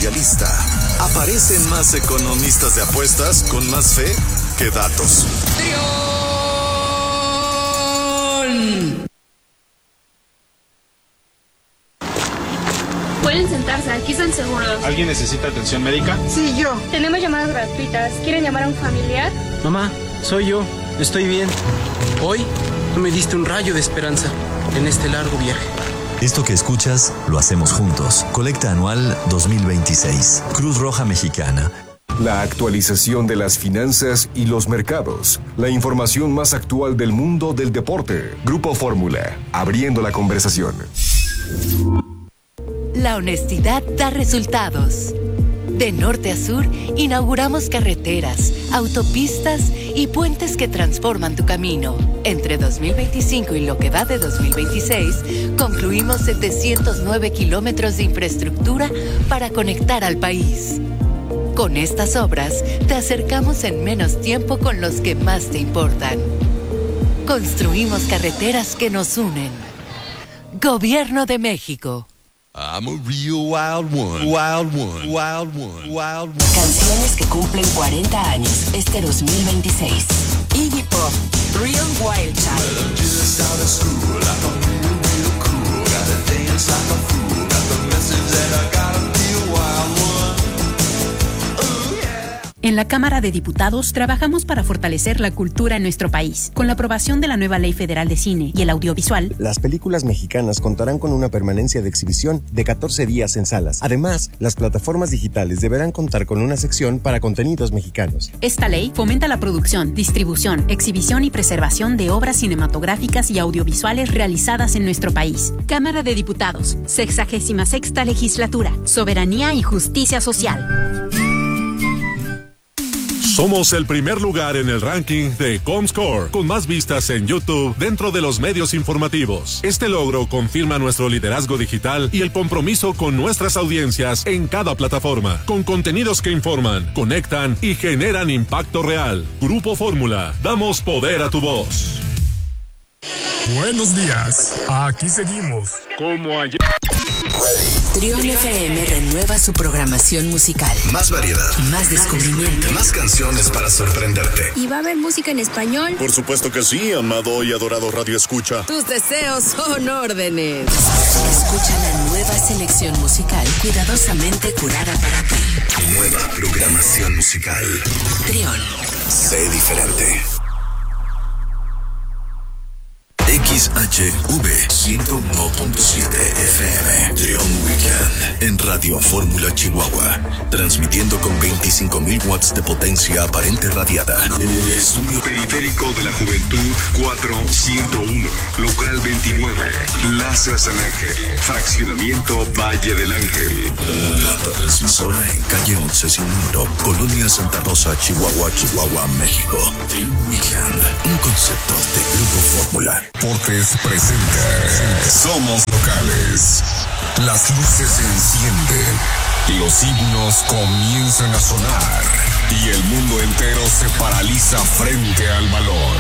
mundialista. Aparecen más economistas de apuestas con más fe que datos. ¡Trión! Pueden sentarse, aquí están seguros. ¿Alguien necesita atención médica? Sí, yo. Tenemos llamadas gratuitas. ¿Quieren llamar a un familiar? Mamá, soy yo. Estoy bien. Hoy tú me diste un rayo de esperanza en este largo viaje. Esto que escuchas, lo hacemos juntos. Colecta anual 2026. Cruz Roja Mexicana. La actualización de las finanzas y los mercados. La información más actual del mundo del deporte. Grupo Fórmula. Abriendo la conversación. La honestidad da resultados. De norte a sur, inauguramos carreteras, autopistas y puentes que transforman tu camino. Entre 2025 y lo que va de 2026, concluimos 709 kilómetros de infraestructura para conectar al país. Con estas obras, te acercamos en menos tiempo con los que más te importan. Construimos carreteras que nos unen. Gobierno de México. I'm a real wild one. Wild one. Wild one. Wild one. Canciones que cumplen 40 años este 2026. Iggy Pop, Real Wild Child. Just out of school, like I'm real cool. Gotta dance like a fool. Got the message that I gotta be a wild one. En la Cámara de Diputados trabajamos para fortalecer la cultura en nuestro país. Con la aprobación de la nueva Ley Federal de Cine y el audiovisual, las películas mexicanas contarán con una permanencia de exhibición de 14 días en salas. Además, las plataformas digitales deberán contar con una sección para contenidos mexicanos. Esta ley fomenta la producción, distribución, exhibición y preservación de obras cinematográficas y audiovisuales realizadas en nuestro país. Cámara de Diputados, 66ª Legislatura, Soberanía y Justicia Social. Somos el primer lugar en el ranking de Comscore, con más vistas en YouTube dentro de los medios informativos. Este logro confirma nuestro liderazgo digital y el compromiso con nuestras audiencias en cada plataforma, con contenidos que informan, conectan y generan impacto real. Grupo Fórmula, damos poder a tu voz. Buenos días, aquí seguimos, como ayer. Trión FM renueva su programación musical. Más variedad. Más descubrimiento. Más canciones para sorprenderte. ¿Y va a haber música en español? Por supuesto que sí, amado y adorado Radio Escucha. Tus deseos son órdenes. Escucha la nueva selección musical cuidadosamente curada para ti. Nueva programación musical. Trión. Sé diferente. XHV 101.7 FM Trión Weekend en Radio Fórmula Chihuahua, transmitiendo con 25,000 watts de potencia aparente radiada. Estudio Periférico de la Juventud 4101, local 29, Plaza San Ángel, fraccionamiento Valle del Ángel. La transmisora en calle 11 sin número, Colonia Santa Rosa, Chihuahua, México. Trión Weekend, un concepto de Grupo Fórmula. Portes presenta. Somos locales. Las luces se encienden. Los himnos comienzan a sonar. Y el mundo entero se paraliza frente al balón.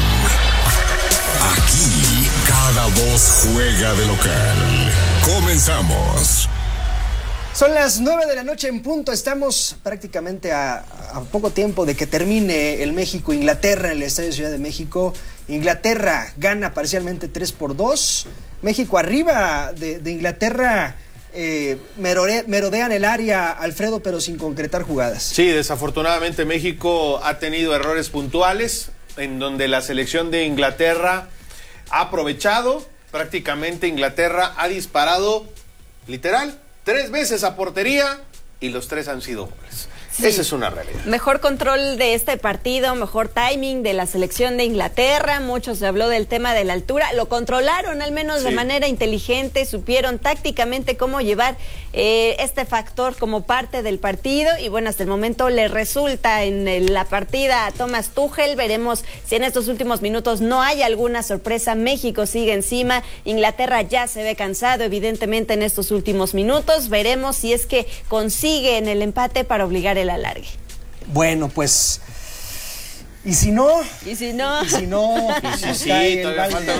Aquí, cada voz juega de local. Comenzamos. Son las 9 de la noche en punto. Estamos prácticamente a poco tiempo de que termine el México-Inglaterra en el Estadio Ciudad de México. Inglaterra gana parcialmente 3-2. México arriba de Inglaterra. Merodean el área, Alfredo, pero sin concretar jugadas. Sí, desafortunadamente México ha tenido errores puntuales en donde la selección de Inglaterra ha aprovechado. Prácticamente Inglaterra ha disparado literal 3 veces a portería y los 3 han sido goles. Sí. Esa es una realidad. Mejor control de este partido, mejor timing de la selección de Inglaterra. Mucho se habló del tema de la altura. Lo controlaron al menos de manera inteligente. Supieron tácticamente cómo llevar este factor como parte del partido. Y bueno, hasta el momento le resulta en la partida a Thomas Tuchel. Veremos si en estos últimos minutos no hay alguna sorpresa. México sigue encima. Inglaterra ya se ve cansado, evidentemente, en estos últimos minutos. Veremos si es que consigue en el empate para obligar el alargue. Bueno, pues ¿Y si no? ¿Y si no? ¿Y si no? Sí, todavía faltan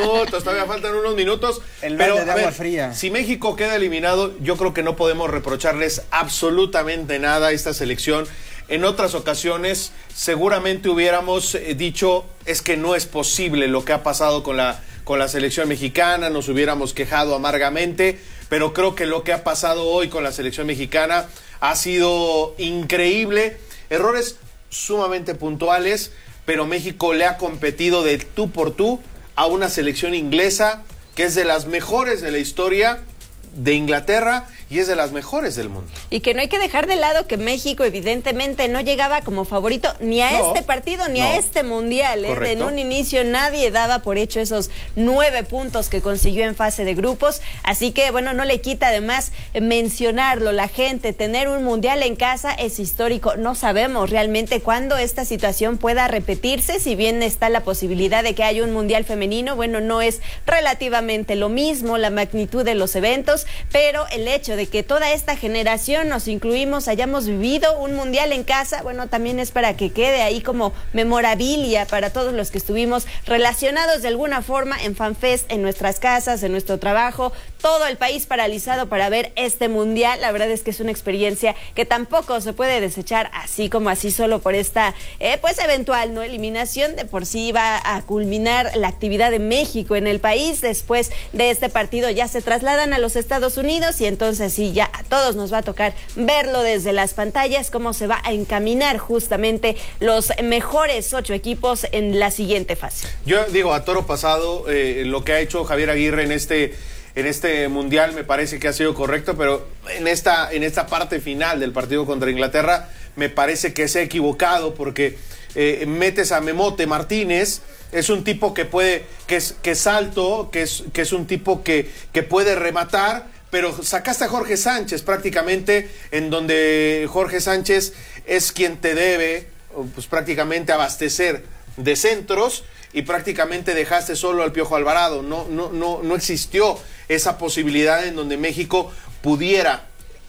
unos minutos. Pero de agua fría. Si México queda eliminado, yo creo que no podemos reprocharles absolutamente nada a esta selección. En otras ocasiones seguramente hubiéramos dicho, es que no es posible lo que ha pasado con la selección mexicana, nos hubiéramos quejado amargamente, pero creo que lo que ha pasado hoy con la selección mexicana ha sido increíble. Errores sumamente puntuales, pero México le ha competido de tú por tú a una selección inglesa que es de las mejores de la historia de Inglaterra y es de las mejores del mundo. Y que no hay que dejar de lado que México evidentemente no llegaba como favorito ni a este partido ni a este mundial. En un inicio nadie daba por hecho esos 9 puntos que consiguió en fase de grupos. Así que bueno, no le quita además mencionarlo. La gente, tener un mundial en casa es histórico. No sabemos realmente cuándo esta situación pueda repetirse. Si bien está la posibilidad de que haya un mundial femenino, bueno, no es relativamente lo mismo la magnitud de los eventos, pero el hecho de que toda esta generación nos incluimos, hayamos vivido un mundial en casa, bueno, también es para que quede ahí como memorabilia para todos los que estuvimos relacionados de alguna forma en FanFest, en nuestras casas, en nuestro trabajo, todo el país paralizado para ver este mundial. La verdad es que es una experiencia que tampoco se puede desechar así como así solo por esta pues eventual no eliminación. De por sí va a culminar la actividad de México en el país. Después de este partido ya se trasladan a los Estados Unidos y entonces sí, ya a todos nos va a tocar verlo desde las pantallas, cómo se va a encaminar justamente los mejores 8 equipos en la siguiente fase. Yo digo, a toro pasado, lo que ha hecho Javier Aguirre en este mundial me parece que ha sido correcto, pero en esta parte final del partido contra Inglaterra me parece que se ha equivocado porque metes a Memote Martínez. Es un tipo que puede, que es alto, que es un tipo que puede rematar, pero sacaste a Jorge Sánchez prácticamente, en donde Jorge Sánchez es quien te debe, pues prácticamente abastecer de centros, y prácticamente dejaste solo al Piojo Alvarado. No existió esa posibilidad en donde México pudiera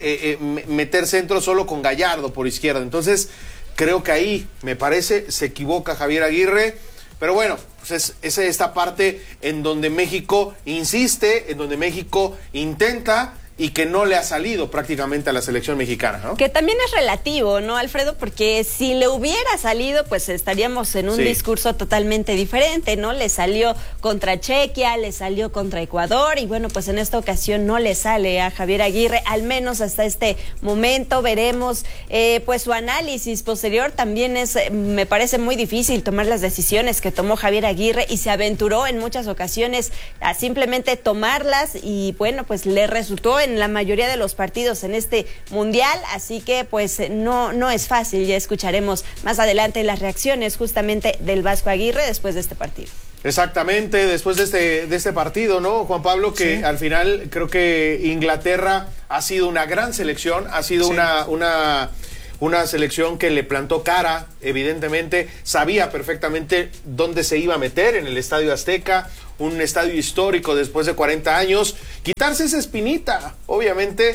meter centros solo con Gallardo por izquierda. Entonces creo que ahí, me parece, se equivoca Javier Aguirre. Pero bueno, pues es esta parte en donde México insiste, en donde México intenta y que no le ha salido prácticamente a la selección mexicana, ¿no? Que también es relativo, ¿no, Alfredo? Porque si le hubiera salido, pues estaríamos en un discurso totalmente diferente, ¿no? Le salió contra Chequia, le salió contra Ecuador, y bueno, pues en esta ocasión no le sale a Javier Aguirre, al menos hasta este momento. Veremos pues su análisis posterior. También me parece muy difícil tomar las decisiones que tomó Javier Aguirre, y se aventuró en muchas ocasiones a simplemente tomarlas, y bueno, pues le resultó en la mayoría de los partidos en este mundial, así que pues no es fácil. Ya escucharemos más adelante las reacciones justamente del Vasco Aguirre después de este partido. Exactamente, después de este partido, ¿no, Juan Pablo? Que al final creo que Inglaterra ha sido una gran selección, ha sido una selección que le plantó cara, evidentemente, sabía perfectamente dónde se iba a meter, en el Estadio Azteca, un estadio histórico después de 40 años, quitarse esa espinita, obviamente,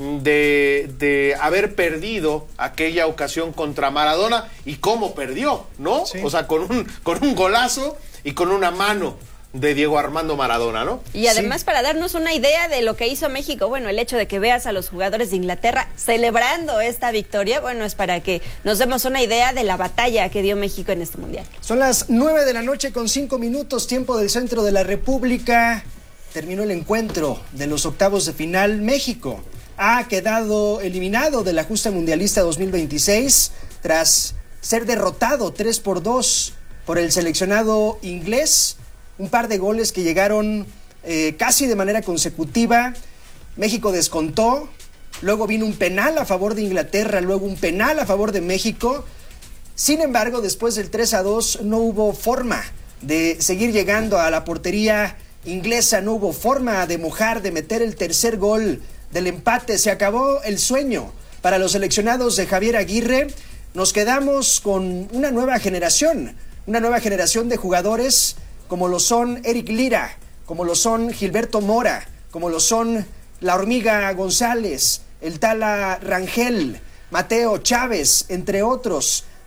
de haber perdido aquella ocasión contra Maradona, y cómo perdió, ¿no? Sí. O sea, con un golazo y con una mano de Diego Armando Maradona, ¿no? Y además, para darnos una idea de lo que hizo México, bueno, el hecho de que veas a los jugadores de Inglaterra celebrando esta victoria, bueno, es para que nos demos una idea de la batalla que dio México en este mundial. Son las 9 de la noche con 5 minutos, tiempo del centro de la República. Terminó el encuentro de los octavos de final. México ha quedado eliminado de la justa mundialista 2026 tras ser derrotado 3-2 por el seleccionado inglés. Un par de goles que llegaron casi de manera consecutiva. México descontó, luego vino un penal a favor de Inglaterra, luego un penal a favor de México. Sin embargo, después del 3-2 no hubo forma de seguir llegando a la portería inglesa, no hubo forma de mojar, de meter el tercer gol del empate. Se acabó el sueño para los seleccionados de Javier Aguirre. Nos quedamos con una nueva generación de jugadores como lo son Eric Lira, como lo son Gilberto Mora, como lo son La Hormiga González, el Tala Rangel, Mateo Chávez, entre otros.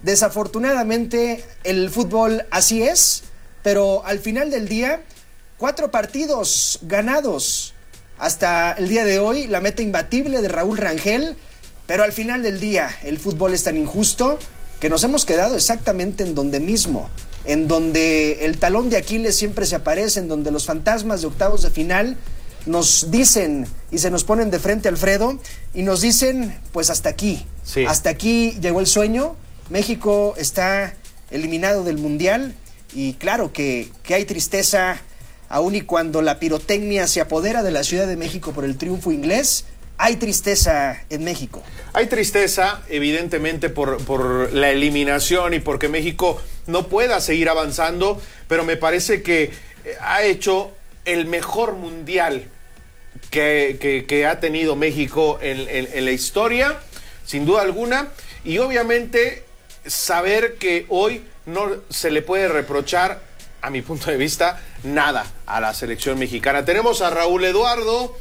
Desafortunadamente, el fútbol así es, pero al final del día, 4 partidos ganados hasta el día de hoy, la meta imbatible de Raúl Rangel, pero al final del día, el fútbol es tan injusto que nos hemos quedado exactamente en donde mismo, en donde el talón de Aquiles siempre se aparece, en donde los fantasmas de octavos de final nos dicen y se nos ponen de frente, Alfredo, y nos dicen, pues hasta aquí, hasta aquí llegó el sueño, México está eliminado del Mundial, y claro que hay tristeza, aun y cuando la pirotecnia se apodera de la Ciudad de México por el triunfo inglés, hay tristeza en México. Hay tristeza, evidentemente, por la eliminación y porque México no pueda seguir avanzando, pero me parece que ha hecho el mejor mundial que ha tenido México en la historia, sin duda alguna, y obviamente saber que hoy no se le puede reprochar, a mi punto de vista, nada a la selección mexicana. Tenemos a Raúl Eduardo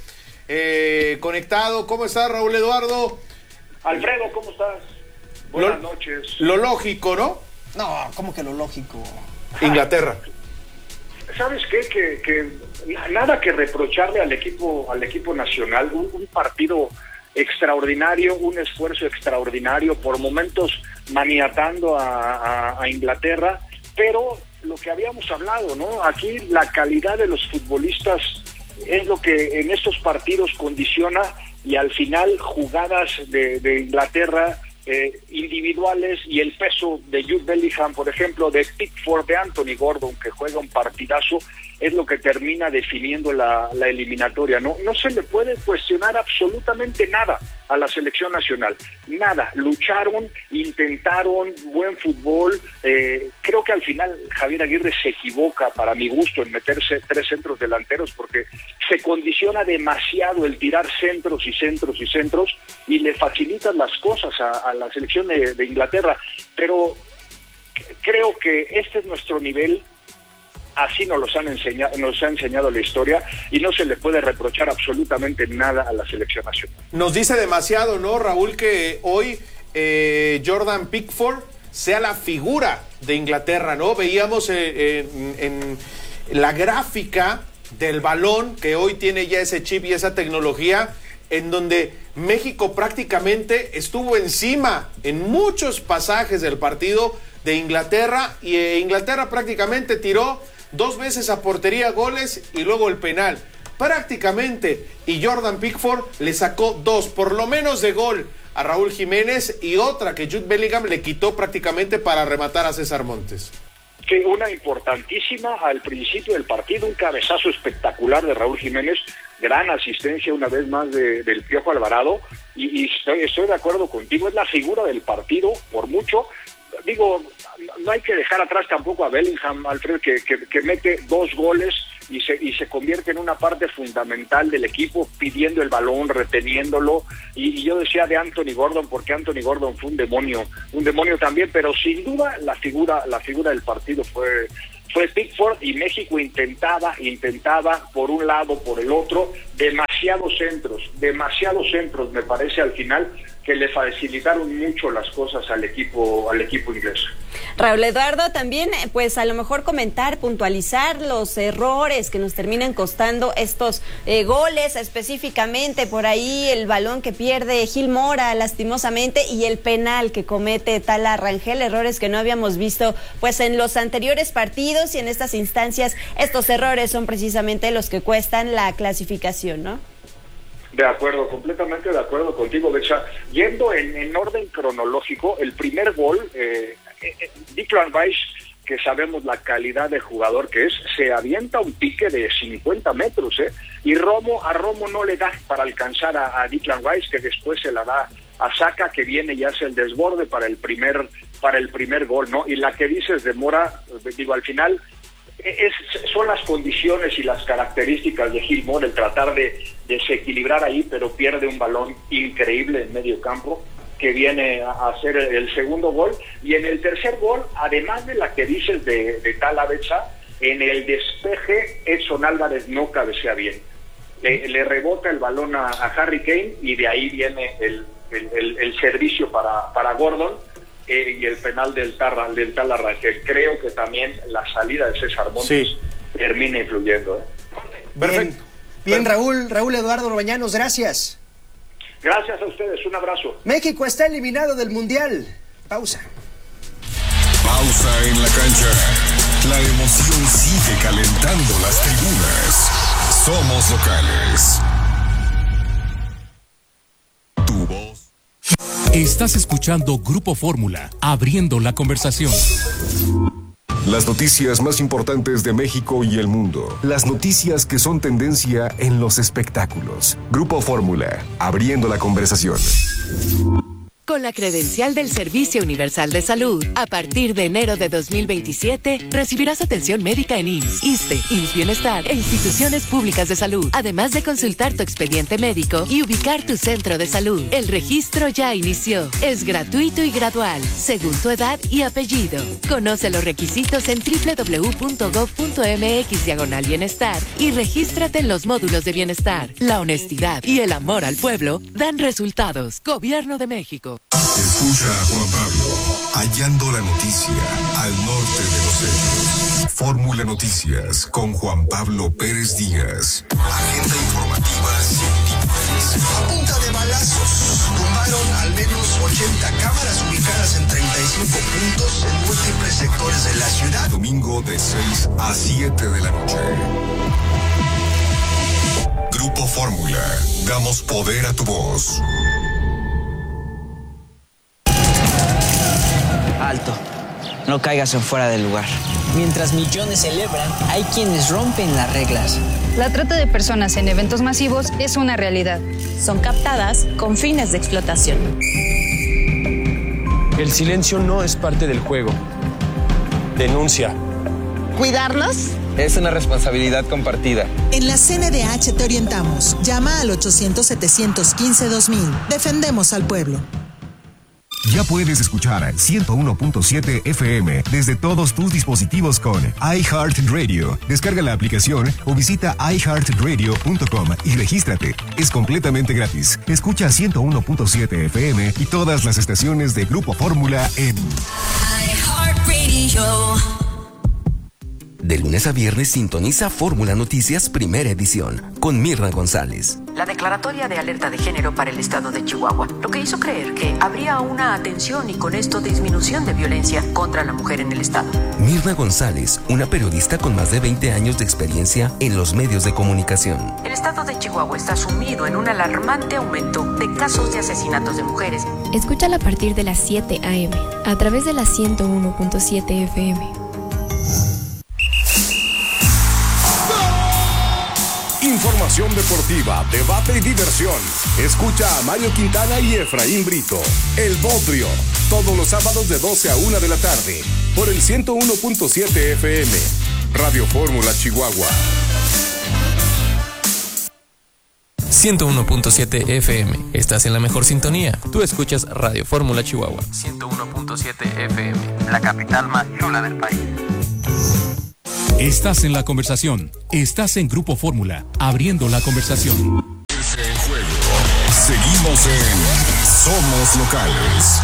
conectado. ¿Cómo estás, Raúl Eduardo? Alfredo, ¿cómo estás? Buenas noches. Lo lógico, ¿no? No, ¿cómo que lo lógico? Inglaterra. ¿Sabes qué? Que nada que reprocharle al equipo nacional. Un partido extraordinario, un esfuerzo extraordinario, por momentos maniatando a Inglaterra, pero lo que habíamos hablado, ¿no? Aquí la calidad de los futbolistas es lo que en estos partidos condiciona, y al final jugadas de Inglaterra individuales, y el peso de Jude Bellingham, por ejemplo, de Pickford, de Anthony Gordon, que juega un partidazo, es lo que termina definiendo la eliminatoria. No se le puede cuestionar absolutamente nada a la selección nacional, nada. Lucharon, intentaron, buen fútbol. Creo que al final Javier Aguirre se equivoca, para mi gusto, en meterse 3 centros delanteros, porque se condiciona demasiado el tirar centros y centros y centros, y le facilitan las cosas a la selección de Inglaterra. Pero creo que este es nuestro nivel. Así nos ha enseñado la historia, y no se le puede reprochar absolutamente nada a la selección nacional. Nos dice demasiado, ¿no, Raúl, que hoy Jordan Pickford sea la figura de Inglaterra, ¿no? Veíamos en la gráfica del balón que hoy tiene ya ese chip y esa tecnología, en donde México prácticamente estuvo encima en muchos pasajes del partido de Inglaterra, y Inglaterra prácticamente tiró 2 veces a portería goles y luego el penal, prácticamente, y Jordan Pickford le sacó 2 por lo menos de gol a Raúl Jiménez, y otra que Jude Bellingham le quitó prácticamente para rematar a César Montes. Sí, una importantísima al principio del partido, un cabezazo espectacular de Raúl Jiménez, gran asistencia una vez más del Piojo Alvarado, y estoy de acuerdo contigo, es la figura del partido por mucho. Digo, no hay que dejar atrás tampoco a Bellingham, Alfred, que mete 2 goles y se convierte en una parte fundamental del equipo, pidiendo el balón, reteniéndolo. Y yo decía de Anthony Gordon, porque Anthony Gordon fue un demonio también, pero sin duda la figura del partido fue Pickford, y México intentaba por un lado, por el otro, demasiados centros, me parece, al final, que le facilitaron mucho las cosas al equipo inglés. Raúl Eduardo, también, pues a lo mejor comentar, puntualizar los errores que nos terminan costando estos goles, específicamente por ahí el balón que pierde Gil Mora lastimosamente, y el penal que comete Tala Rangel, errores que no habíamos visto pues en los anteriores partidos, y en estas instancias estos errores son precisamente los que cuestan la clasificación, ¿no? De acuerdo, completamente de acuerdo contigo, Becha. Yendo en orden cronológico, el primer gol, Declan Rice, que sabemos la calidad de jugador que es, se avienta un pique de 50 metros, y a Romo no le da para alcanzar a Declan Rice, que después se la da a Saka, que viene y hace el desborde para el primer gol, ¿no? Y la que dices de Mora, digo, al final son las condiciones y las características de Gil Mora, el tratar de desequilibrar ahí, pero pierde un balón increíble en medio campo, que viene a hacer el segundo gol. Y en el tercer gol, además de la que dices de Talavera, en el despeje Edson Álvarez no cabecea bien, le rebota el balón a Harry Kane, y de ahí viene el servicio para Gordon. y el penal del tal Arrangel. Creo que también la salida de César Montes termina influyendo. Perfecto. Bien, Raúl Eduardo Orbañanos, gracias. Gracias a ustedes, un abrazo. México está eliminado del Mundial. Pausa. Pausa en la cancha. La emoción sigue calentando las tribunas. Somos locales. Tu voz. Estás escuchando Grupo Fórmula, abriendo la conversación. Las noticias más importantes de México y el mundo. Las noticias que son tendencia en los espectáculos. Grupo Fórmula, abriendo la conversación. Con la credencial del Servicio Universal de Salud, a partir de enero de 2027, recibirás atención médica en IMSS, ISSSTE, IMSS Bienestar e instituciones públicas de salud, además de consultar tu expediente médico y ubicar tu centro de salud. El registro ya inició. Es gratuito y gradual, según tu edad y apellido. Conoce los requisitos en www.gov.mx/bienestar y regístrate en los módulos de bienestar. La honestidad y el amor al pueblo dan resultados. Gobierno de México. Escucha a Juan Pablo, hallando la noticia al norte de los hechos. Fórmula Noticias con Juan Pablo Pérez Díaz. Agenda informativa sin tintes. A punta de balazos, tumbaron al menos 80 cámaras ubicadas en 35 puntos en múltiples sectores de la ciudad. Domingo de 6 a 7 de la noche. Grupo Fórmula, damos poder a tu voz. Alto, no caigas en fuera del lugar. Mientras millones celebran, hay quienes rompen las reglas. La trata de personas en eventos masivos es una realidad. Son captadas con fines de explotación. El silencio no es parte del juego. Denuncia. ¿Cuidarnos? Es una responsabilidad compartida. En la CNDH te orientamos. Llama al 800-715-2000. Defendemos al pueblo. Ya puedes escuchar 101.7 FM desde todos tus dispositivos con iHeartRadio. Descarga la aplicación o visita iHeartRadio.com y regístrate. Es completamente gratis. Escucha 101.7 FM y todas las estaciones de Grupo Fórmula en iHeartRadio. De lunes a viernes sintoniza Fórmula Noticias Primera Edición con Mirna González. La declaratoria de alerta de género para el estado de Chihuahua, lo que hizo creer que habría una atención y con esto disminución de violencia contra la mujer en el estado. Mirna González, una periodista con más de 20 años de experiencia en los medios de comunicación. El estado de Chihuahua está sumido en un alarmante aumento de casos de asesinatos de mujeres. Escúchala a partir de las 7 a.m. a través de la 101.7 FM. Información deportiva, debate y diversión. Escucha a Mario Quintana y Efraín Brito. El Bodrio, todos los sábados de 12 a 1 de la tarde, por el 101.7 FM. Radio Fórmula Chihuahua. 101.7 FM. Estás en la mejor sintonía. Tú escuchas Radio Fórmula Chihuahua. 101.7 FM. La capital más chula del país. Estás en la conversación. Estás en Grupo Fórmula, abriendo la conversación. En juego. Seguimos en Somos Locales.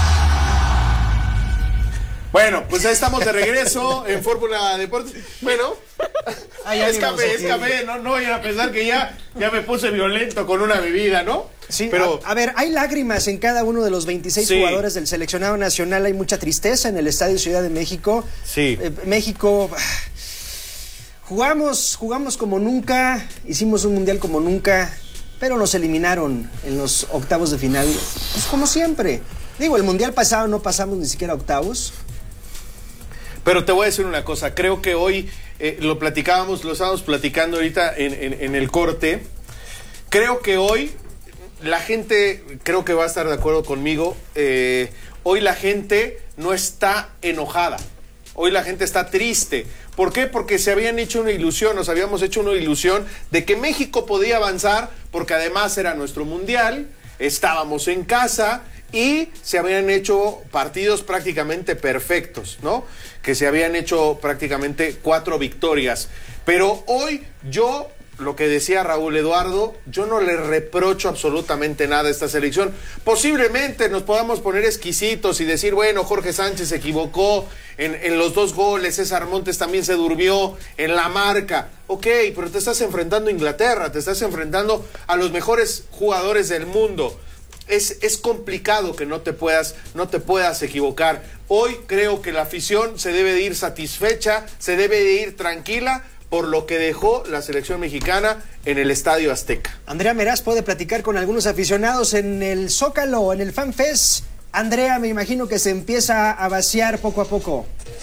Bueno, pues ya estamos de regreso en Fórmula Deportes. Bueno, escapé, no vayan a pensar que ya me puse violento con una bebida, ¿no? Sí, pero a ver, hay lágrimas en cada uno de los 26 jugadores del seleccionado nacional, hay mucha tristeza en el Estadio Ciudad de México. Sí. México... Jugamos como nunca, hicimos un mundial como nunca, pero nos eliminaron en los octavos de final, pues como siempre. Digo, el mundial pasado no pasamos ni siquiera octavos. Pero te voy a decir una cosa, creo que hoy lo estábamos platicando ahorita en el corte. Creo que hoy la gente, creo que va a estar de acuerdo conmigo, hoy la gente no está enojada, hoy la gente está triste. ¿Por qué? Porque nos habíamos hecho una ilusión de que México podía avanzar, porque además era nuestro mundial, estábamos en casa y se habían hecho partidos prácticamente perfectos, ¿no? Que se habían hecho prácticamente 4 victorias. Pero hoy yo lo que decía Raúl Eduardo, yo no le reprocho absolutamente nada a esta selección. Posiblemente nos podamos poner exquisitos y decir, bueno, Jorge Sánchez se equivocó en los 2 goles, César Montes también se durmió en la marca. Ok, pero te estás enfrentando a Inglaterra, te estás enfrentando a los mejores jugadores del mundo. Es complicado que no te puedas equivocar. Hoy creo que la afición se debe de ir satisfecha, se debe de ir tranquila por lo que dejó la selección mexicana en el Estadio Azteca. Andrea Meraz puede platicar con algunos aficionados en el Zócalo, en el FanFest. Andrea, me imagino que se empieza a vaciar poco a poco.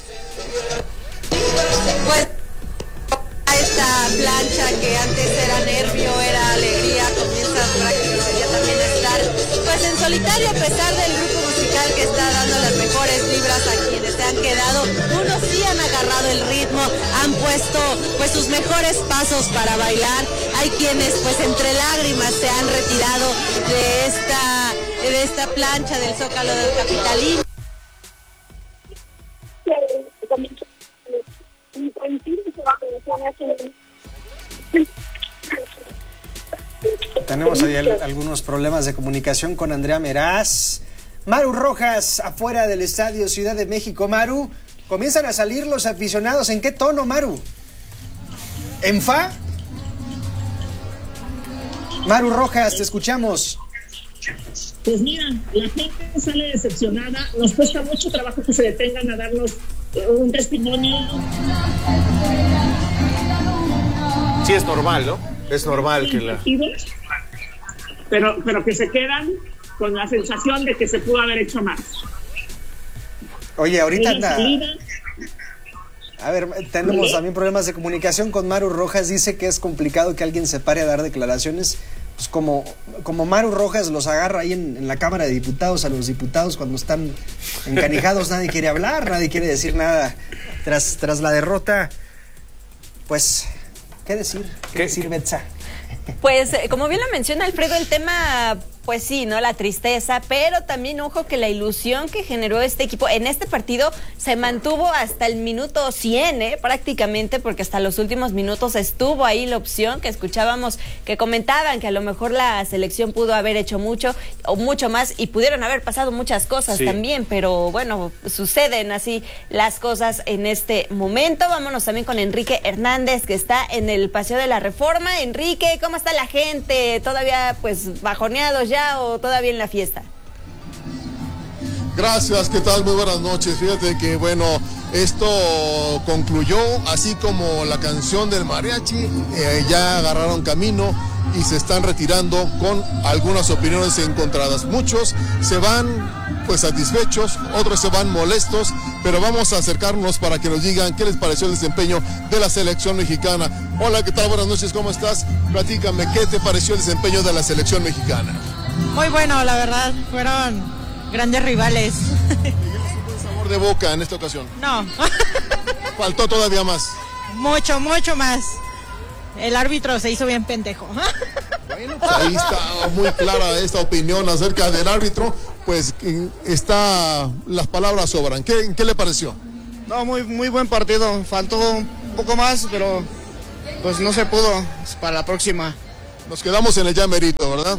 Pues esta plancha que antes era nervio, era alegría, comienza prácticamente ya también a estar pues en solitario, a pesar del grupo musical que está dando las mejores vibras a quienes se han quedado. Unos sí han agarrado el ritmo, han puesto pues sus mejores pasos para bailar. Hay quienes pues entre lágrimas se han retirado de esta plancha del Zócalo del Capitalino. Tenemos ahí algunos problemas de comunicación con Andrea Meraz. Maru Rojas, afuera del Estadio Ciudad de México. Maru, comienzan a salir los aficionados. ¿En qué tono, Maru? ¿En fa? Maru Rojas, te escuchamos. Pues mira, la gente sale decepcionada. Nos cuesta mucho trabajo que se detengan a darnos un testimonio. Sí, es normal, ¿no? Es normal que la... Pero que se quedan con la sensación de que se pudo haber hecho más. Oye, ahorita anda... A ver, tenemos también problemas de comunicación con Maru Rojas. Dice que es complicado que alguien se pare a dar declaraciones. Pues como Maru Rojas los agarra ahí en la Cámara de Diputados, a los diputados cuando están encanijados, nadie quiere hablar, nadie quiere decir nada. Tras la derrota, pues, ¿qué decir? ¿Qué decir, Betsa? Pues, como bien lo menciona Alfredo, el tema, pues sí, ¿no? La tristeza, pero también, ojo, que la ilusión que generó este equipo en este partido se mantuvo hasta el minuto 100, prácticamente, porque hasta los últimos minutos estuvo ahí la opción que escuchábamos, que comentaban que a lo mejor la selección pudo haber hecho mucho o mucho más y pudieron haber pasado muchas cosas también, pero bueno, suceden así las cosas en este momento. Vámonos también con Enrique Hernández, que está en el Paseo de la Reforma. Enrique, ¿cómo está la gente? ¿Todavía pues bajoneados ya o todavía en la fiesta? Gracias, ¿qué tal? Muy buenas noches. Fíjate que bueno, esto concluyó así como la canción del mariachi, ya agarraron camino y se están retirando con algunas opiniones encontradas. Muchos se van pues satisfechos, otros se van molestos, pero vamos a acercarnos para que nos digan qué les pareció el desempeño de la selección mexicana. Hola, ¿qué tal? Buenas noches, ¿cómo estás? Platícame, ¿qué te pareció el desempeño de la selección mexicana? Muy bueno, la verdad, fueron grandes rivales. ¿Tienes un buen sabor de boca en esta ocasión? No. ¿Faltó todavía más? Mucho más. El árbitro se hizo bien pendejo. Bueno, pues ahí está muy clara esta opinión acerca del árbitro, pues las palabras sobran. ¿Qué le pareció? No, muy buen partido, faltó un poco más, pero pues no se pudo, para la próxima. Nos quedamos en el ya merito, ¿verdad?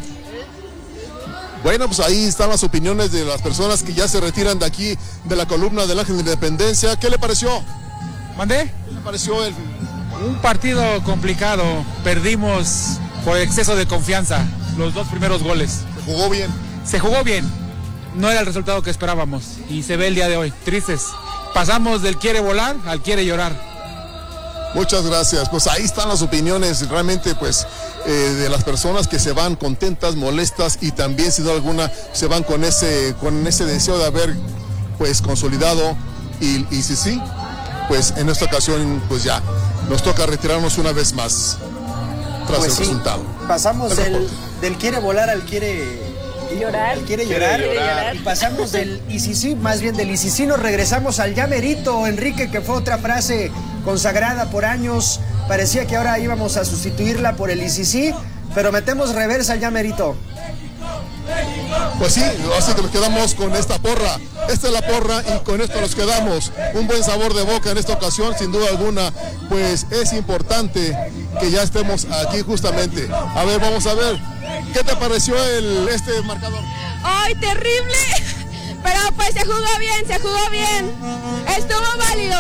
Bueno, pues ahí están las opiniones de las personas que ya se retiran de aquí, de la columna del Ángel de la Independencia. ¿Qué le pareció? ¿Mandé? ¿Qué le pareció un partido complicado? Perdimos por exceso de confianza los 2 primeros goles. ¿Se jugó bien? Se jugó bien. No era el resultado que esperábamos y se ve el día de hoy. Tristes. Pasamos del quiere volar al quiere llorar. Muchas gracias. Pues ahí están las opiniones realmente pues de las personas que se van contentas, molestas y también sin duda alguna se van con ese deseo de haber pues consolidado y sí, pues en esta ocasión pues ya nos toca retirarnos una vez más tras el resultado. Pasamos del quiere volar al quiere llorar. Quiere llorar. Y pasamos del ICC, más bien del ICC, nos regresamos al ya merito, Enrique, que fue otra frase consagrada por años. Parecía que ahora íbamos a sustituirla por el ICC, pero metemos reversa al ya merito. Pues sí, así que nos quedamos con esta porra. esta es la porra y con esto nos quedamos. Un buen sabor de boca en esta ocasión, sin duda alguna, pues es importante que ya estemos aquí justamente. A ver, vamos a ver, ¿qué te pareció este marcador? ¡Ay, terrible! Pero pues se jugó bien. Estuvo válido.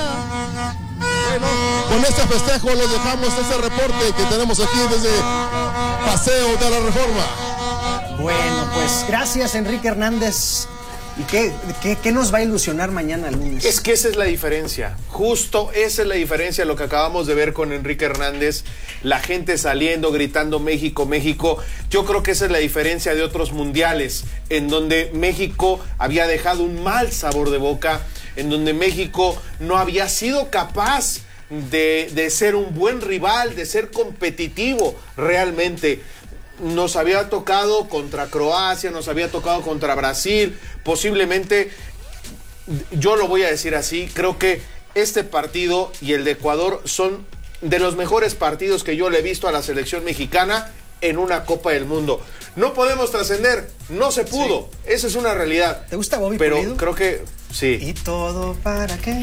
Bueno, con este festejo les dejamos este reporte que tenemos aquí desde Paseo de la Reforma. Bueno, pues gracias, Enrique Hernández. ¿Y qué nos va a ilusionar mañana lunes? Es que esa es la diferencia, justo esa es la diferencia, lo que acabamos de ver con Enrique Hernández, la gente saliendo, gritando México, México. Yo creo que esa es la diferencia de otros mundiales, en donde México había dejado un mal sabor de boca, en donde México no había sido capaz de ser un buen rival, de ser competitivo realmente. Nos había tocado contra Croacia, nos había tocado contra Brasil, posiblemente, yo lo voy a decir así, creo que este partido y el de Ecuador son de los mejores partidos que yo le he visto a la selección mexicana en una Copa del Mundo. No podemos trascender, no se pudo, sí. Esa es una realidad. ¿Te gusta Bobby Pero Pulido? Creo que sí. ¿Y todo para qué?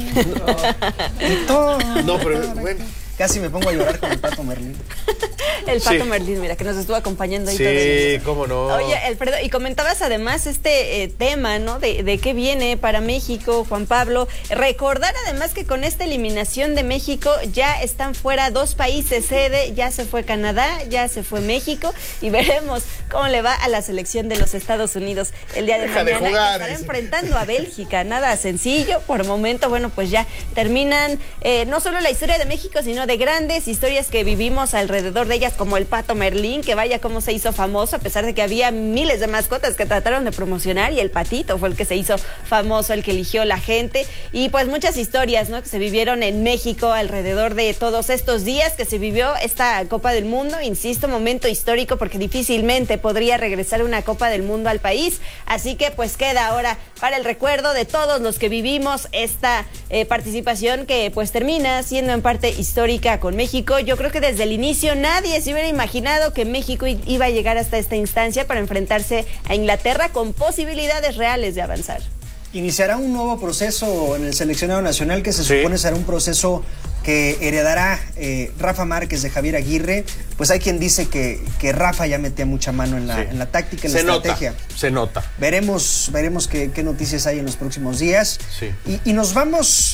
¿Y todo? No, pero bueno. Casi me pongo a llorar con el Pato Merlín. El Pato Merlín, mira, que nos estuvo acompañando ahí todo. Sí, cómo no. Oye, Alfredo, y comentabas además este tema, ¿no? De qué viene para México, Juan Pablo. Recordar además que con esta eliminación de México ya están fuera 2 países sede, ya se fue Canadá, ya se fue México, y veremos cómo le va a la selección de los Estados Unidos el día de mañana. De jugar, que estará enfrentando a Bélgica, nada sencillo. Por momento, bueno, pues ya terminan no solo la historia de México, sino de grandes historias que vivimos alrededor de ellas, como el Pato Merlín, que vaya cómo se hizo famoso, a pesar de que había miles de mascotas que trataron de promocionar, y el patito fue el que se hizo famoso, el que eligió la gente, y pues muchas historias, ¿no?, que se vivieron en México alrededor de todos estos días que se vivió esta Copa del Mundo. Insisto, momento histórico, porque difícilmente podría regresar una Copa del Mundo al país, así que pues queda ahora para el recuerdo de todos los que vivimos esta participación, que pues termina siendo en parte histórica con México. Yo creo que desde el inicio nadie se hubiera imaginado que México iba a llegar hasta esta instancia para enfrentarse a Inglaterra con posibilidades reales de avanzar. Iniciará un nuevo proceso en el seleccionado nacional que se supone será un proceso que heredará Rafa Márquez de Javier Aguirre. Pues hay quien dice que Rafa ya metía mucha mano en la táctica, en la estrategia. Se nota. Veremos qué noticias hay en los próximos días. Sí. Y nos vamos,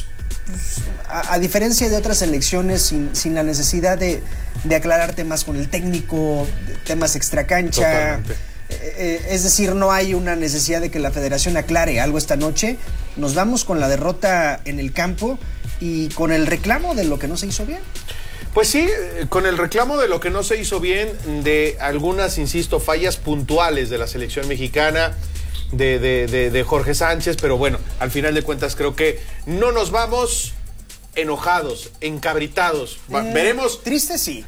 a diferencia de otras elecciones, sin la necesidad de aclarar temas con el técnico, temas extracancha. Totalmente. Es decir, no hay una necesidad de que la federación aclare algo esta noche. Nos vamos con la derrota en el campo y con el reclamo de lo que no se hizo bien. Pues sí, con el reclamo de lo que no se hizo bien, de algunas, insisto, fallas puntuales de la selección mexicana, de Jorge Sánchez, pero bueno, al final de cuentas creo que no nos vamos enojados, encabritados. Veremos. Triste sí,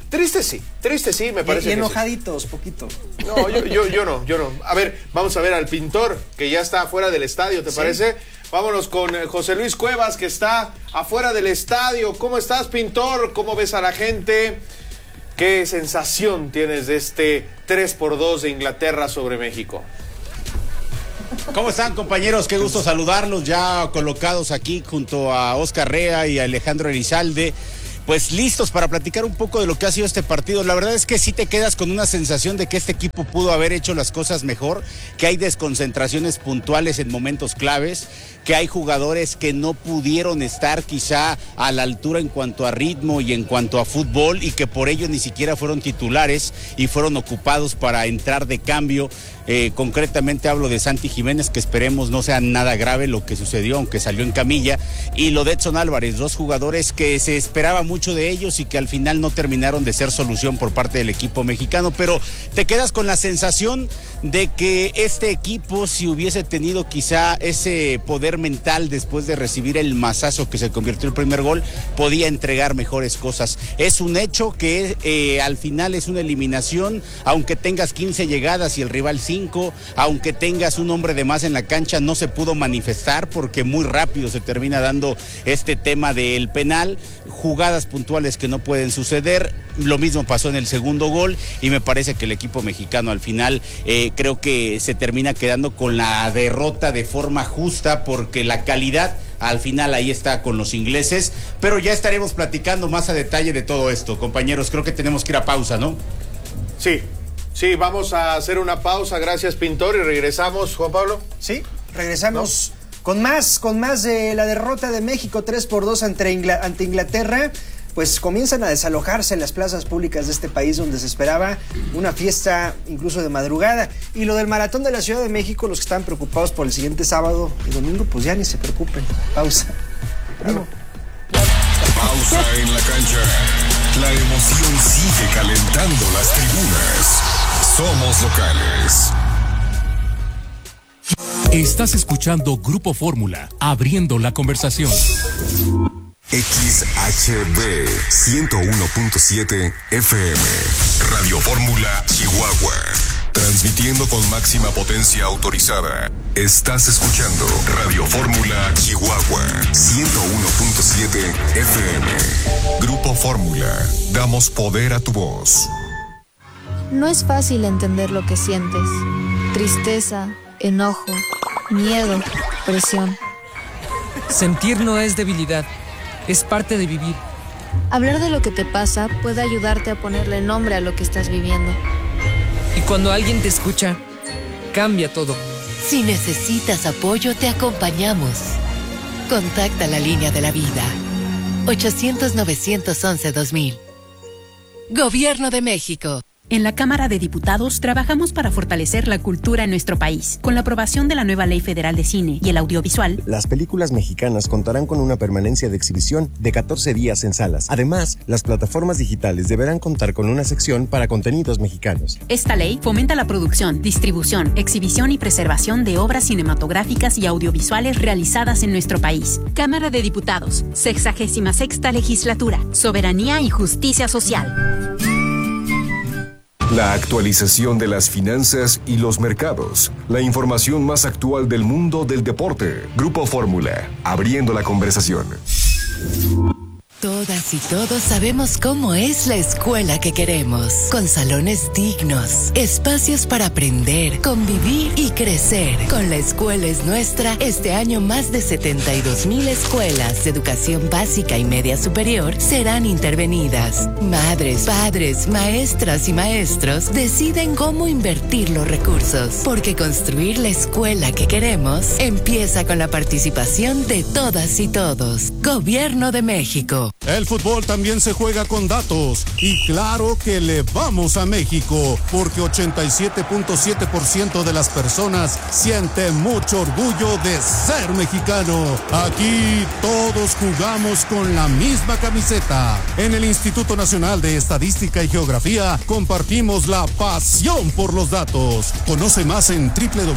me parece. Y enojaditos, poquito. No, yo no. A ver, vamos a ver al Pintor, que ya está afuera del estadio, ¿te parece? Vámonos con José Luis Cuevas, que está afuera del estadio. ¿Cómo estás, Pintor? ¿Cómo ves a la gente? ¿Qué sensación tienes de este 3-2 de Inglaterra sobre México? ¿Cómo están, compañeros? Qué gusto saludarlos, ya colocados aquí junto a Oscar Rea y a Alejandro Elizalde, pues listos para platicar un poco de lo que ha sido este partido. La verdad es que sí te quedas con una sensación de que este equipo pudo haber hecho las cosas mejor, que hay desconcentraciones puntuales en momentos claves, que hay jugadores que no pudieron estar quizá a la altura en cuanto a ritmo y en cuanto a fútbol, y que por ello ni siquiera fueron titulares y fueron ocupados para entrar de cambio. Concretamente hablo de Santi Jiménez, que esperemos no sea nada grave lo que sucedió, aunque salió en camilla, y lo de Edson Álvarez, 2 jugadores que se esperaba mucho de ellos y que al final no terminaron de ser solución por parte del equipo mexicano. Pero te quedas con la sensación de que este equipo, si hubiese tenido quizá ese poder mental después de recibir el mazazo que se convirtió en el primer gol, podía entregar mejores cosas. Es un hecho que al final es una eliminación, aunque tengas 15 llegadas y el rival 5, aunque tengas un hombre de más en la cancha, no se pudo manifestar porque muy rápido se termina dando este tema del penal. Jugadas jugadas puntuales que no pueden suceder. Lo mismo pasó en el segundo gol y me parece que el equipo mexicano al final creo que se termina quedando con la derrota de forma justa, porque la calidad al final ahí está con los ingleses, pero ya estaremos platicando más a detalle de todo esto, compañeros. Creo que tenemos que ir a pausa, ¿no? Sí, vamos a hacer una pausa, gracias Pintor, y regresamos, Juan Pablo. Sí, regresamos con más de la derrota de México 3-2 ante Inglaterra. Pues comienzan a desalojarse las plazas públicas de este país, donde se esperaba una fiesta incluso de madrugada. Y lo del maratón de la Ciudad de México, los que están preocupados por el siguiente sábado y domingo, pues ya ni se preocupen. Pausa. Pausa en la cancha. La emoción sigue calentando las tribunas. Somos locales. Estás escuchando Grupo Fórmula, abriendo la conversación. XHB 101.7 FM, Radio Fórmula, Chihuahua. Transmitiendo con máxima potencia autorizada. Estás escuchando Radio Fórmula, Chihuahua 101.7 FM. Grupo Fórmula, damos poder a tu voz. No es fácil entender lo que sientes. Tristeza, enojo, miedo, presión. Sentir no es debilidad. Es parte de vivir. Hablar de lo que te pasa puede ayudarte a ponerle nombre a lo que estás viviendo. Y cuando alguien te escucha, cambia todo. Si necesitas apoyo, te acompañamos. Contacta la línea de la vida. 800-911-2000. Gobierno de México. En la Cámara de Diputados trabajamos para fortalecer la cultura en nuestro país. Con la aprobación de la nueva Ley Federal de Cine y el Audiovisual, las películas mexicanas contarán con una permanencia de exhibición de 14 días en salas. Además, las plataformas digitales deberán contar con una sección para contenidos mexicanos. Esta ley fomenta la producción, distribución, exhibición y preservación de obras cinematográficas y audiovisuales realizadas en nuestro país. Cámara de Diputados, 66ª Legislatura, Soberanía y Justicia Social. La actualización de las finanzas y los mercados. La información más actual del mundo del deporte. Grupo Fórmula, abriendo la conversación. Todas y todos sabemos cómo es la escuela que queremos, con salones dignos, espacios para aprender, convivir y crecer. Con La Escuela es Nuestra, este año más de 72,000 escuelas de educación básica y media superior serán intervenidas. Madres, padres, maestras y maestros deciden cómo invertir los recursos, porque construir la escuela que queremos empieza con la participación de todas y todos. Gobierno de México. El fútbol también se juega con datos y claro que le vamos a México porque 87.7% de las personas siente mucho orgullo de ser mexicano. Aquí todos jugamos con la misma camiseta. En el Instituto Nacional de Estadística y Geografía compartimos la pasión por los datos. Conoce más en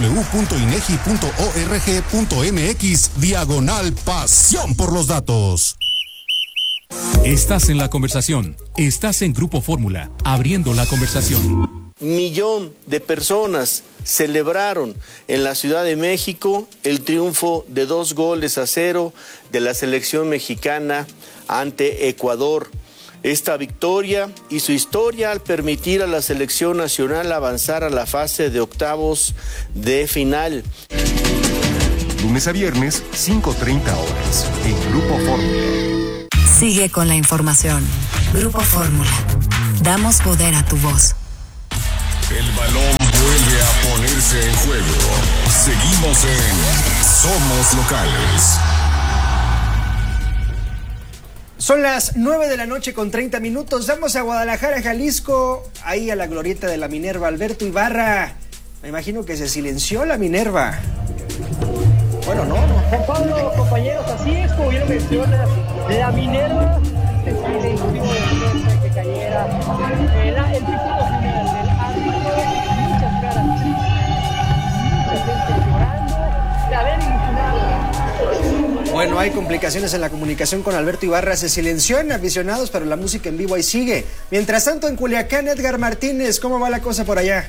www.inegi.org.mx/pasión por los datos. Estás en la conversación. Estás en Grupo Fórmula, abriendo la conversación. 1 millón de personas celebraron en la Ciudad de México el triunfo de 2-0 de la selección mexicana ante Ecuador. Esta victoria hizo historia al permitir a la selección nacional avanzar a la fase de octavos de final. Lunes a viernes, 5:30 horas, en Grupo Fórmula. Sigue con la información. Grupo Fórmula. Damos poder a tu voz. El balón vuelve a ponerse en juego. Seguimos en Somos Locales. Son las 9:30 p.m. Vamos a Guadalajara, Jalisco, ahí a la glorieta de la Minerva. Alberto Ibarra, me imagino que se silenció la Minerva. Bueno, no. Juan Pablo, compañeros, así es como bien menciona la Minerva, se silenció después de que cayera el pitido final del árbitro, muchas caras tristes, mucha gente llorando de haber eliminado. Bueno, hay complicaciones en la comunicación con Alberto Ibarra, se silenció en aficionados, pero la música en vivo ahí sigue. Mientras tanto, en Culiacán, Edgar Martínez, ¿cómo va la cosa por allá?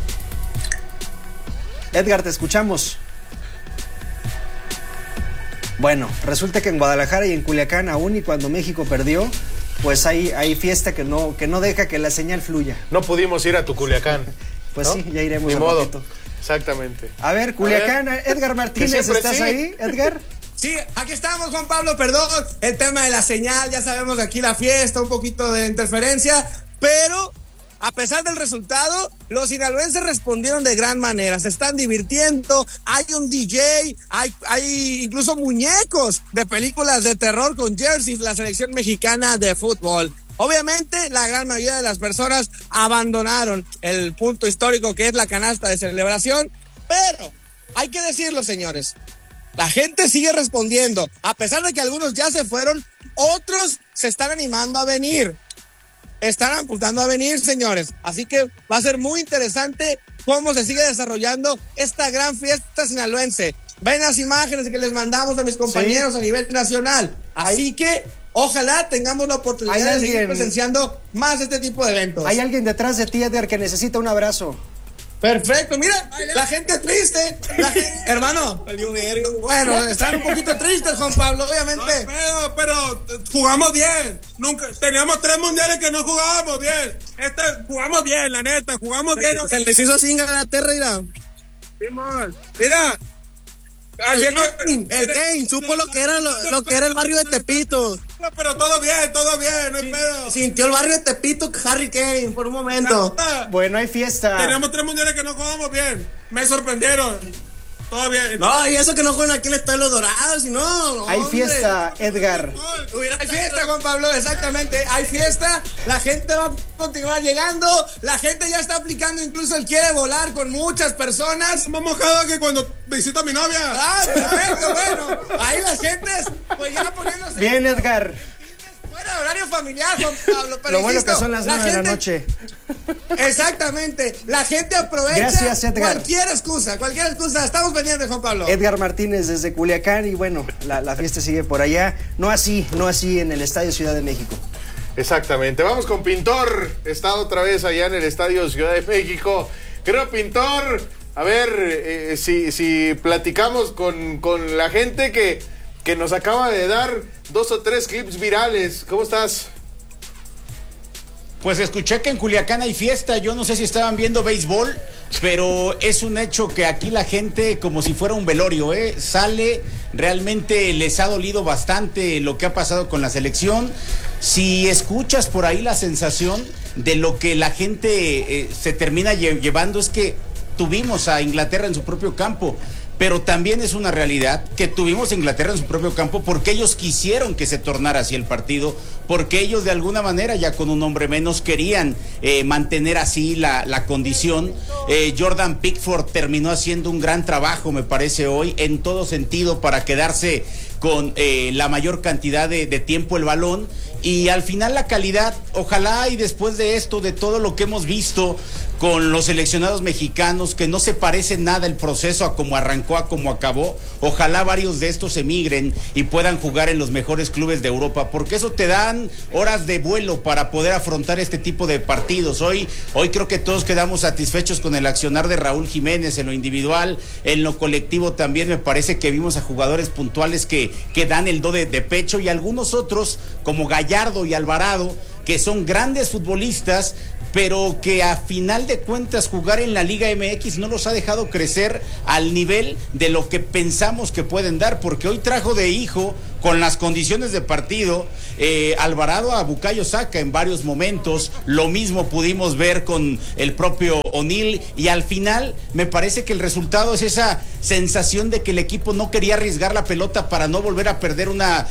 Edgar, te escuchamos. Bueno, resulta que en Guadalajara y en Culiacán, aún y cuando México perdió, pues hay fiesta que no deja que la señal fluya. No pudimos ir a tu Culiacán. Pues ¿no? sí, ya iremos. Ni modo. Exactamente. A ver, Culiacán, Edgar Martínez, ¿estás sí. ahí, Edgar? Sí, aquí estamos, Juan Pablo, perdón, el tema de la señal, ya sabemos aquí la fiesta, un poquito de interferencia, pero a pesar del resultado, los sinaloenses respondieron de gran manera, se están divirtiendo, hay un DJ, hay incluso muñecos de películas de terror con jerseys, la selección mexicana de fútbol. Obviamente, la gran mayoría de las personas abandonaron el punto histórico que es la canasta de celebración, pero hay que decirlo, señores, la gente sigue respondiendo. A pesar de que algunos ya se fueron, otros se están animando a venir. Están apuntando a venir, señores. Así que va a ser muy interesante cómo se sigue desarrollando esta gran fiesta sinaloense. Ven las imágenes que les mandamos a mis compañeros a nivel nacional. Así que ojalá tengamos la oportunidad de seguir presenciando más este tipo de eventos. Hay alguien detrás de ti, Edgar, que necesita un abrazo. Perfecto, mira, la gente triste. Hermano, bueno, están un poquito tristes, Juan Pablo, obviamente. No, pero jugamos bien. Nunca teníamos 3 mundiales que no jugábamos bien. Jugamos bien, la neta, jugamos bien. Se les hizo sin Inglaterra, mira. El Kane supo lo que era el barrio de Tepito. No, pero todo bien, no hay pedo. Sintió el barrio de Tepito Harry Kane por un momento. Bueno, hay fiesta. Teníamos 3 mundiales que no jugábamos bien. Me sorprendieron. Todo bien. No, y eso que no juegan aquí en el Estadio de los Dorados, y no. Hay fiesta, Edgar. Hay fiesta, Juan Pablo, exactamente. Hay fiesta, la gente va a continuar llegando, la gente ya está aplicando incluso el quiere volar con muchas personas. Más mojado que cuando visito a mi novia. Ah, perfecto, bueno. Ahí las gentes, pues ya poniéndose. Bien, Edgar. Fuera horario familiar, Juan Pablo, pero lo bueno insisto, que son las 9 de la noche. Exactamente, la gente aprovecha. Gracias, Edgar. Cualquier excusa, estamos pendientes, Juan Pablo. Edgar Martínez desde Culiacán y bueno, la fiesta sigue por allá, no así en el Estadio Ciudad de México. Exactamente, vamos con Pintor, está otra vez allá en el Estadio Ciudad de México. Creo, Pintor, a ver, si platicamos con la gente que nos acaba de dar 2 o 3 clips virales. ¿Cómo estás? Pues escuché que en Culiacán hay fiesta, yo no sé si estaban viendo béisbol, pero es un hecho que aquí la gente, como si fuera un velorio, sale, realmente les ha dolido bastante lo que ha pasado con la selección. Si escuchas por ahí la sensación de lo que la gente se termina llevando es que tuvimos a Inglaterra en su propio campo. Pero también es una realidad que tuvimos a Inglaterra en su propio campo porque ellos quisieron que se tornara así el partido, porque ellos de alguna manera ya con un hombre menos querían mantener así la condición. Jordan Pickford terminó haciendo un gran trabajo, me parece hoy, en todo sentido para quedarse con la mayor cantidad de tiempo el balón. Y al final la calidad, ojalá y después de esto, de todo lo que hemos visto con los seleccionados mexicanos, que no se parece nada el proceso a cómo arrancó, a cómo acabó, ojalá varios de estos emigren y puedan jugar en los mejores clubes de Europa, porque eso te dan horas de vuelo para poder afrontar este tipo de partidos. Hoy creo que todos quedamos satisfechos con el accionar de Raúl Jiménez en lo individual, en lo colectivo también me parece que vimos a jugadores puntuales que dan el do de pecho, y algunos otros como Gallardo y Alvarado, que son grandes futbolistas, pero que a final de cuentas jugar en la Liga MX no los ha dejado crecer al nivel de lo que pensamos que pueden dar, porque hoy trajo de hijo con las condiciones de partido Alvarado a Bukayo Saka en varios momentos, lo mismo pudimos ver con el propio O'Neal, y al final me parece que el resultado es esa sensación de que el equipo no quería arriesgar la pelota para no volver a perder una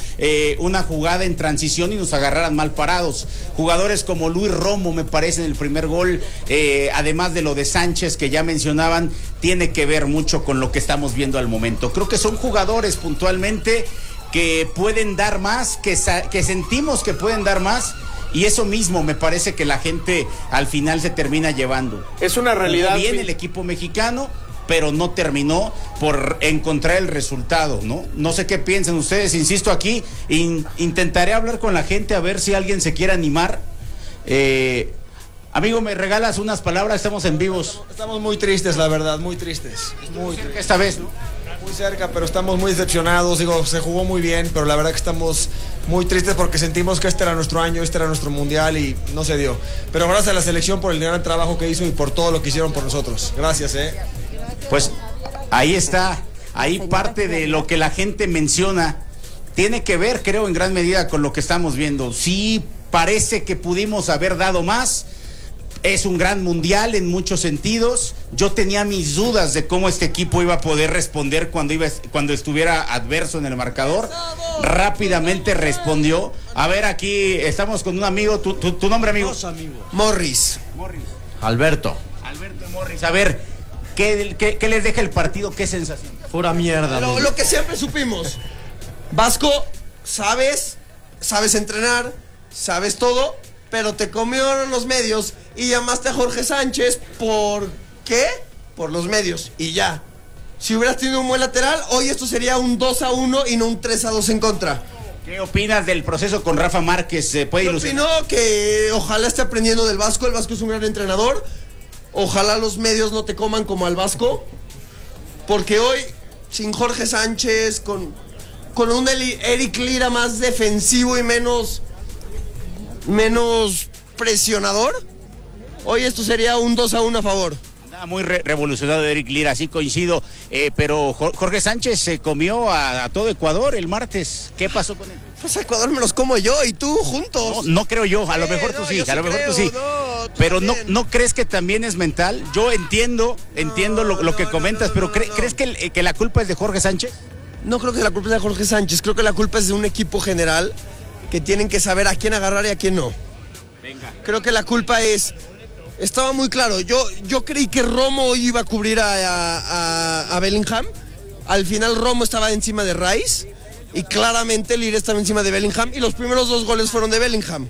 jugada en transición y nos agarraran mal parados. Jugadores como Luis Romo me parece en el primer gol, además de lo de Sánchez que ya mencionaban, tiene que ver mucho con lo que estamos viendo al momento. Creo que son jugadores puntualmente que pueden dar más, que sentimos que pueden dar más, y eso mismo me parece que la gente al final se termina llevando. Es una realidad. Jugó bien el equipo mexicano, pero no terminó por encontrar el resultado, ¿no? No sé qué piensan ustedes, insisto aquí, intentaré hablar con la gente a ver si alguien se quiere animar. Amigo, ¿me regalas unas palabras? Estamos en vivos. Estamos muy tristes, la verdad, muy tristes. Muy tristes. Esta vez, ¿no? Muy cerca, pero estamos muy decepcionados. Digo, se jugó muy bien, pero la verdad que estamos muy tristes porque sentimos que este era nuestro año, este era nuestro mundial y no se dio. Pero gracias a la selección por el gran trabajo que hizo y por todo lo que hicieron por nosotros. Gracias, Pues ahí está, ahí parte de lo que la gente menciona. Tiene que ver, creo, en gran medida con lo que estamos viendo. Sí, parece que pudimos haber dado más. Es un gran mundial en muchos sentidos. Yo tenía mis dudas de cómo este equipo iba a poder responder cuando estuviera adverso en el marcador. Rápidamente respondió. A ver, aquí estamos con un amigo. ¿Tu nombre, amigo? Morris. Alberto Morris. A ver, ¿qué les deja el partido? ¿Qué sensación? Pura mierda. Lo que siempre supimos. Vasco, sabes entrenar, sabes todo, pero te comieron los medios y llamaste a Jorge Sánchez. ¿Por qué? Por los medios y ya. Si hubieras tenido un buen lateral, hoy esto sería un 2-1 y no un 3-2 en contra. ¿Qué opinas del proceso con Rafa Márquez? ¿Puede ilusionar? Opino que ojalá esté aprendiendo del Vasco. El Vasco es un gran entrenador. Ojalá los medios no te coman como al Vasco. Porque hoy, sin Jorge Sánchez, con un Eric Lira más defensivo y menos presionador, hoy esto sería un 2-1 a favor. Muy revolucionado Eric Lira, sí coincido, pero Jorge Sánchez se comió a todo Ecuador el martes. ¿Qué pasó con él? Pues a Ecuador me los como yo y tú juntos. No creo yo, a lo mejor tú sí, pero ¿no crees que también es mental? Yo entiendo lo que comentas, pero ¿crees que la culpa es de Jorge Sánchez? No creo que la culpa es de Jorge Sánchez, creo que la culpa es de un equipo general que tienen que saber a quién agarrar y a quién no. Venga. Creo que la culpa estaba muy claro, yo creí que Romo iba a cubrir a Bellingham. Al final Romo estaba encima de Rice y claramente Lira estaba encima de Bellingham y los primeros 2 goles fueron de Bellingham.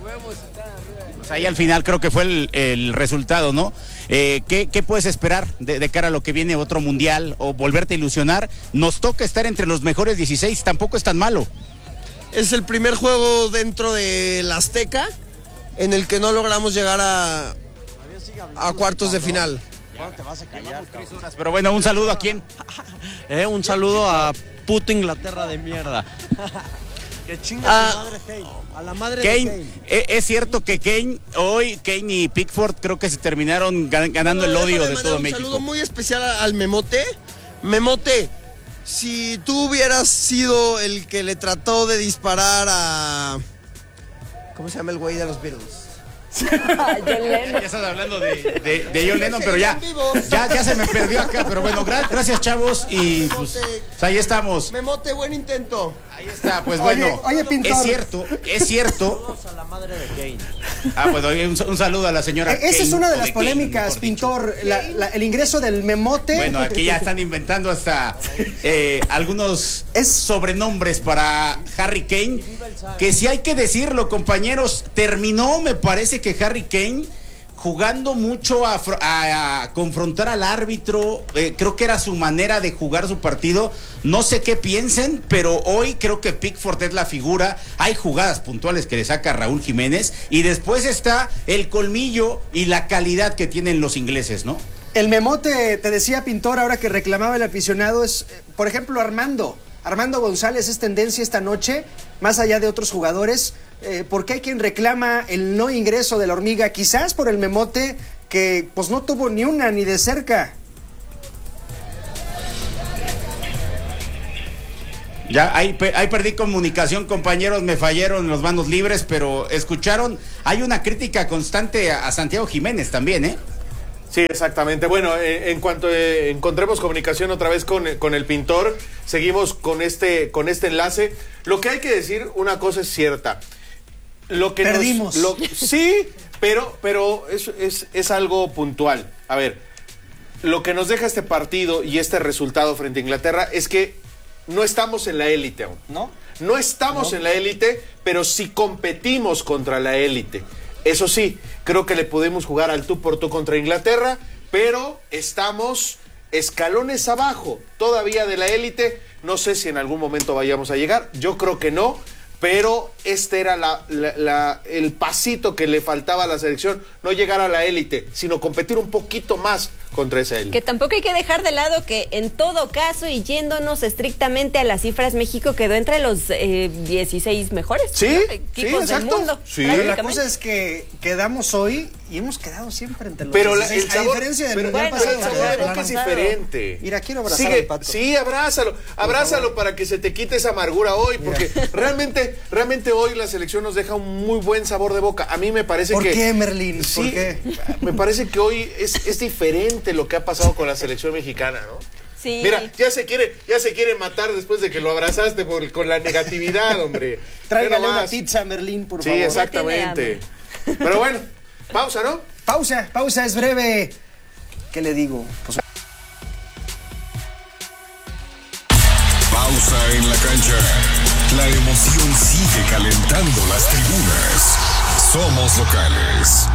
Pues ahí al final creo que fue el resultado, ¿no? ¿Qué puedes esperar de cara a lo que viene, otro mundial o volverte a ilusionar? Nos toca estar entre los mejores 16, tampoco es tan malo. Es el primer juego dentro del Azteca en el que no logramos llegar a cuartos de final. Te vas a callar, pero bueno, un saludo a quién. Un saludo a puto Inglaterra de mierda. Que chinga su madre Kane. A la madre de Kane. Es cierto que Kane y Pickford creo que se terminaron ganando el odio de todo México. Un saludo muy especial al Memote. Memote, si tú hubieras sido el que le trató de disparar a... ¿Cómo se llama el güey de los Beatles? John Lennon. Ya estás hablando de John Lennon, pero ya se me perdió acá. Pero bueno, gracias, chavos. Y pues ahí estamos. Memote, buen intento. Ahí está, pues bueno. Oye, Pintor. Es cierto. A la madre de Kane. Pues un saludo a la señora. Esa es una de las Kane, polémicas, Pintor. el ingreso del Memote. Bueno, aquí ya están inventando hasta algunos sobrenombres para Harry Kane. Que si hay que decirlo, compañeros, terminó, me parece que Harry Kane jugando mucho a confrontar al árbitro. Creo que era su manera de jugar su partido. No sé qué piensen, pero hoy creo que Pickford es la figura. Hay jugadas puntuales que le saca Raúl Jiménez y después está el colmillo y la calidad que tienen los ingleses, ¿no? El Memote, te decía, Pintor, ahora que reclamaba el aficionado, es, por ejemplo, Armando González es tendencia esta noche, más allá de otros jugadores, porque hay quien reclama el no ingreso de la Hormiga, quizás por el Memote, que pues no tuvo ni una ni de cerca. Ya, ahí perdí comunicación, compañeros, me fallaron los manos libres, pero escucharon, hay una crítica constante a Santiago Jiménez también, ¿eh? Sí, exactamente. Bueno, en cuanto encontremos comunicación otra vez con el Pintor, seguimos con este enlace. Lo que hay que decir, una cosa es cierta. Lo que perdimos. Sí, pero es algo puntual. A ver, lo que nos deja este partido y este resultado frente a Inglaterra es que no estamos en la élite aún. No estamos en la élite, pero sí competimos contra la élite. Eso sí, creo que le podemos jugar al tú por tú contra Inglaterra, pero estamos escalones abajo todavía de la élite. No sé si en algún momento vayamos a llegar, yo creo que no, pero este era el pasito que le faltaba a la selección, no llegar a la élite, sino competir un poquito más contra Israel. Que tampoco hay que dejar de lado que en todo caso, y yéndonos estrictamente a las cifras, México quedó entre los 16 mejores equipos del mundo. Sí. Pero la cosa es que quedamos hoy y hemos quedado siempre entre los pero 16, el sabor, a diferencia del mundial pasado. El sabor de boca es diferente. Mira, quiero abrazar al Pato. Sí, abrázalo para que se te quite esa amargura hoy, porque realmente hoy la selección nos deja un muy buen sabor de boca. A mí me parece ¿Por que... qué, Merlín? Sí, ¿Por qué? Me parece que hoy es diferente lo que ha pasado con la selección mexicana, ¿no? Sí. Mira, ya se quiere matar después de que lo abrazaste con la negatividad, hombre. Tráigale una pizza a Merlín, por favor. Sí, exactamente. Pero bueno, pausa, ¿no? Pausa, es breve. ¿Qué le digo? Pues... Pausa en la cancha. La emoción sigue calentando las tribunas. Somos locales.